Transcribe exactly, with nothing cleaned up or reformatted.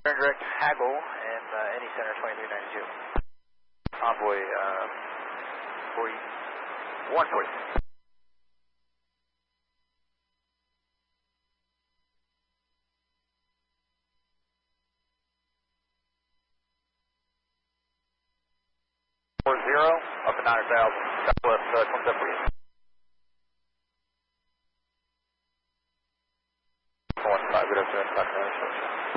Turn direct Haggle and uh, any center twenty-three ninety-two. Envoy uh, forty-one forty. Four zero up at nine hundred thousand. Southwest uh, twenty-seven for you. One five, good afternoon, five nine.